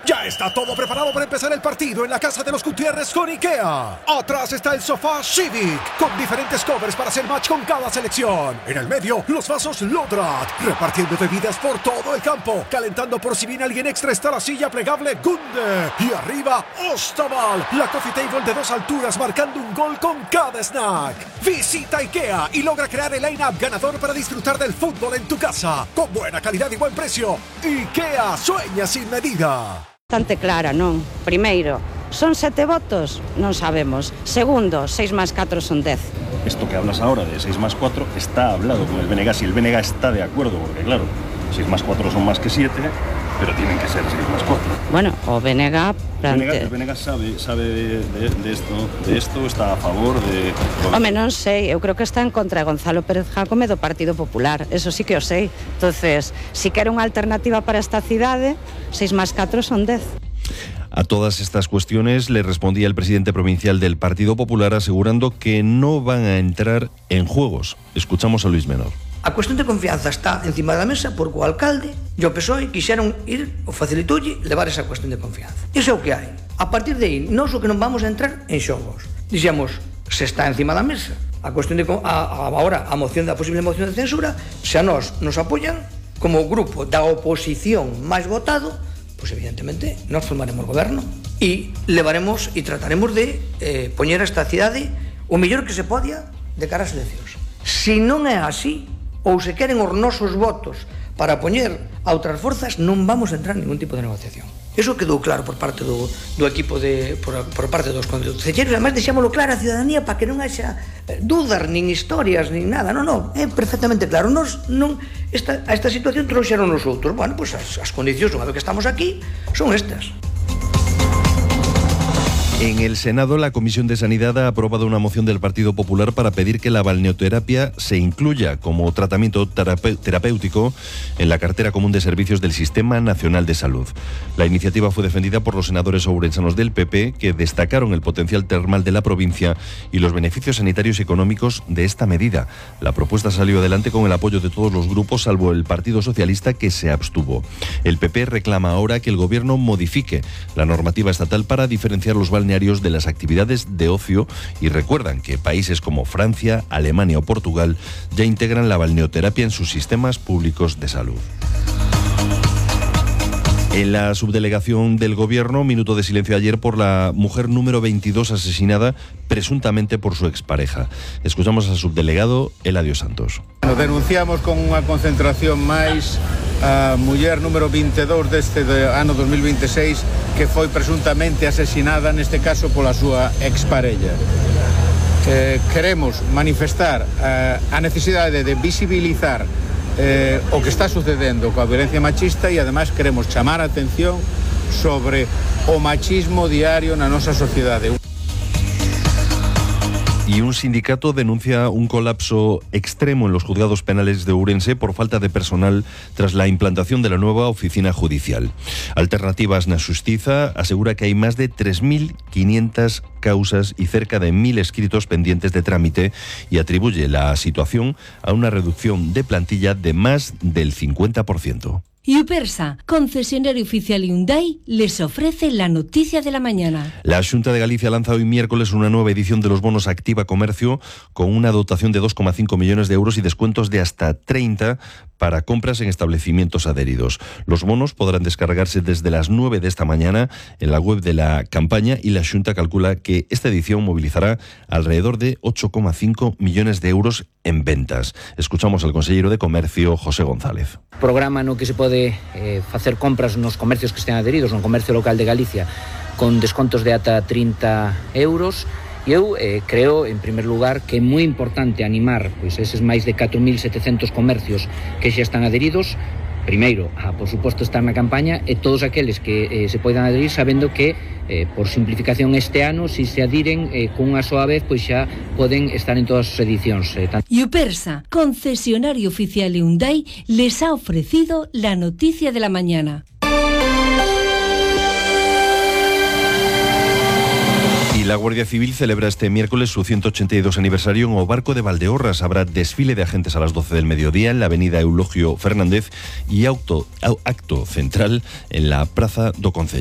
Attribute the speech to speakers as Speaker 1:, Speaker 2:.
Speaker 1: Ya está todo preparado para empezar el partido en la casa de los Gutiérrez con IKEA. Atrás está el sofá Civic, con diferentes covers para hacer match con cada selección. En el medio, los vasos Lodrat, repartiendo bebidas por todo el campo. Calentando por si viene alguien extra está la silla plegable Gunde. Y arriba, Ostaval, la coffee table de 2 alturas marcando un gol con cada snack. Visita IKEA y logra crear el line-up ganador para disfrutar del fútbol en tu casa. Con buena calidad y buen precio. IKEA, sueña sin medida.
Speaker 2: Bastante clara, non? Primeiro, son 7 votos? Non sabemos. Segundo, 6 más 4 son 10.
Speaker 3: Esto que hablas ahora de 6 más 4 está hablado con el BNG. Si el BNG está de acuerdo, porque claro, 6 más 4 son más que 7, pero tienen que ser 6 más 4.
Speaker 2: Bueno, o BNG...
Speaker 3: El BNG sabe de esto, está a favor de...
Speaker 2: Home, non sei, eu creo que está en contra de Gonzalo Pérez Jácome do Partido Popular, eso sí que o sei. Entonces, si quere unha alternativa para esta cidade, 6 más 4 son 10.
Speaker 4: A todas estas cuestiones le respondía el presidente provincial del Partido Popular asegurando que no van a entrar en juegos. Escuchamos a Luis Menor.
Speaker 5: A cuestión de confianza está encima da mesa porque o alcalde e o PSOE quixeron ir, o facilitoulle, levar esa cuestión de confianza. Iso é o que hai. A partir de aí, nós o que non vamos a entrar en xogos. Dixemos, se está encima da mesa a cuestión de agora a moción da posible moción de censura, se a nós nos apoian como grupo da oposición máis votado, pois evidentemente nós formaremos goberno e levaremos e trataremos de poñer a esta cidade o mellor que se podia de cara ás eleccións. Se non é así, ou se queren os nosos votos para poñer a outras forzas, non vamos a entrar en ningún tipo de negociación. Eso quedou claro por parte do equipo por parte dos concelleiros. Además, deixámoslo claro a ciudadanía para que non haxa dúdas, nin historias, nin nada. Non, é perfectamente claro. Nos non a esta situación trouxeron os outros. Bueno, pois as condicións, unha vez que estamos aquí, son estas.
Speaker 4: En el Senado, la Comisión de Sanidad ha aprobado una moción del Partido Popular para pedir que la balneoterapia se incluya como tratamiento terapéutico en la cartera común de servicios del Sistema Nacional de Salud. La iniciativa fue defendida por los senadores ourensanos del PP, que destacaron el potencial termal de la provincia y los beneficios sanitarios y económicos de esta medida. La propuesta salió adelante con el apoyo de todos los grupos, salvo el Partido Socialista, que se abstuvo. El PP reclama ahora que el Gobierno modifique la normativa estatal para diferenciar los balnearios de las actividades de ocio y recuerdan que países como Francia, Alemania o Portugal ya integran la balneoterapia en sus sistemas públicos de salud. En la subdelegación del Gobierno, minuto de silencio ayer por la mujer número 22 asesinada presuntamente por su expareja. Escuchamos al subdelegado Eladio Santos.
Speaker 6: Denunciamos con unha concentración máis a muller número 22 deste ano 2026 que foi presuntamente asesinada, neste caso pola súa exparella. Queremos manifestar a necesidade de visibilizar o que está sucedendo coa violencia machista e ademais queremos chamar a atención sobre o machismo diario na nosa sociedade.
Speaker 4: Y un sindicato denuncia un colapso extremo en los juzgados penales de Ourense por falta de personal tras la implantación de la nueva oficina judicial. Alternativas na Xustiza asegura que hay más de 3.500 causas y cerca de 1.000 escritos pendientes de trámite y atribuye la situación a una reducción de plantilla de más del 50%.
Speaker 7: Yupersa, concesionario oficial Hyundai, les ofrece la noticia de la mañana.
Speaker 4: La Xunta de Galicia lanza hoy miércoles una nueva edición de los bonos Activa Comercio con una dotación de 2,5 millones de euros y descuentos de hasta 30 para compras en establecimientos adheridos. Los bonos podrán descargarse desde las 9 de esta mañana en la web de la campaña y la Xunta calcula que esta edición movilizará alrededor de 8,5 millones de euros en ventas. Escuchamos al consellero de Comercio, José González.
Speaker 8: Programa no que se pode facer compras nos comercios que estén adheridos no comercio local de Galicia con descontos de ata 30 euros. E eu creo, en primer lugar, que é moi importante animar pois eses máis de 4.700 comercios que xa están adheridos, primeiro, a, por suposto, estar na campaña, e todos aqueles que se poidan adherir sabendo que, por simplificación este ano, se adhiren cunha soa vez, pois xa poden estar en todas as edicións.
Speaker 7: Yupersa, concesionario oficial Hyundai, les ha ofrecido la noticia de la mañana.
Speaker 4: Y la Guardia Civil celebra este miércoles su 182 aniversario en o Barco de Valdeorras. Habrá desfile de agentes a las 12 del mediodía en la avenida Eulogio Fernández y acto central en la Praza do Concello.